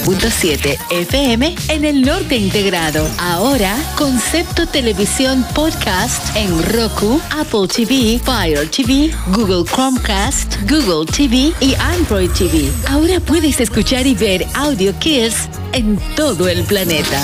.7 FM en el norte integrado. Ahora, Concepto Televisión Podcast en Roku, Apple TV, Fire TV, Google Chromecast, Google TV y Android TV. Ahora puedes escuchar y ver Audio Kids en todo el planeta.